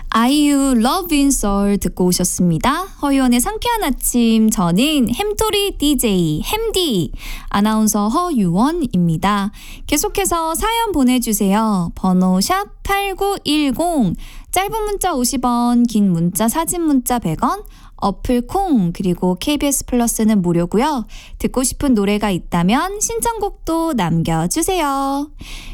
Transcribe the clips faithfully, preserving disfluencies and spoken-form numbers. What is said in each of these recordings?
아이유 Love in Soul 듣고 오셨습니다. 허유원의 상쾌한 아침, 저는 햄토리 디제이 햄디 아나운서 허유원입니다. 계속해서 사연 보내주세요. 번호 샵 팔구일공, 짧은 문자 오십 원, 긴 문자 사진 문자 백 원, 어플 콩 그리고 케이비에스 플러스는 무료고요. 듣고 싶은 노래가 있다면 신청곡도 남겨주세요.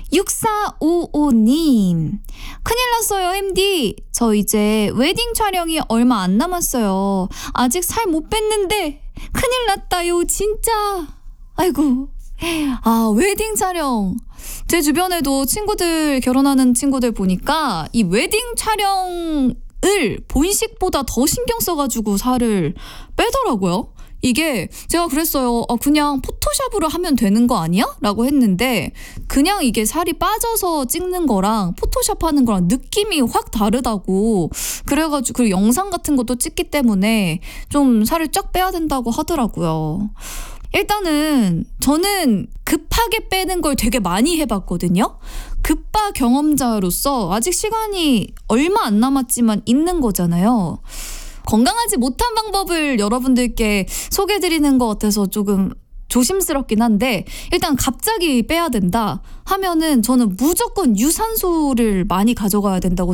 육사오오님, 큰일 났어요 엠디. 저 이제 웨딩 촬영이 얼마 안 남았어요. 아직 살 못 뺐는데 큰일 났다요 진짜. 아이고. 아, 웨딩 촬영. 제 주변에도 친구들, 결혼하는 친구들 보니까 이 웨딩 촬영 을 본식보다 더 신경 써가지고 살을 빼더라고요. 이게 제가 그랬어요. 어, 그냥 포토샵으로 하면 되는 거 아니야? 라고 했는데 그냥 이게 살이 빠져서 찍는 거랑 포토샵 하는 거랑 느낌이 확 다르다고, 그래가지고 그리고 영상 같은 것도 찍기 때문에 좀 살을 쫙 빼야 된다고 하더라고요. 일단은 저는 급하게 빼는 걸 되게 많이 해봤거든요. 급바 경험자로서 아직 시간이 얼마 안 남았지만 있는 거잖아요. 건강하지 못한 방법을 여러분들께 소개해드리는 것 같아서 조금 조심스럽긴 한데, 일단 갑자기 빼야 된다 하면은 저는 무조건 유산소를 많이 가져가야 된다고